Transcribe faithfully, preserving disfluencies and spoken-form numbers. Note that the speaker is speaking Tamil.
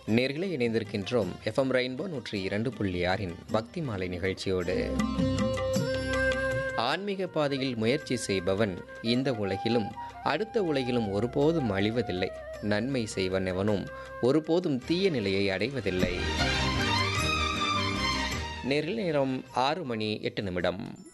நேர்களே இணைந்திருக்கின்றோம் எஃப்எம் ரெயின்போ நூற்றி இரண்டு புள்ளி ஆறின் பக்தி மாலை நிகழ்ச்சியோடு. ஆன்மீக பாதையில் முயற்சி செய்பவன் இந்த உலகிலும் அடுத்த உலகிலும் ஒருபோதும் அழிவதில்லை. நன்மை செய்வன் எவனும் ஒருபோதும் தீய நிலையை அடைவதில்லை. நேரில் நேரம் ஆறு மணி எட்டு நிமிடம்.